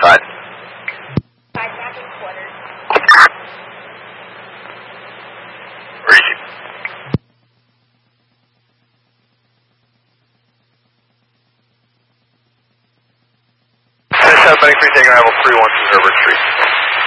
side. 5 back in quarters. Reaching. Finish up, Benny 3, taking arrival 312 Herbert Street.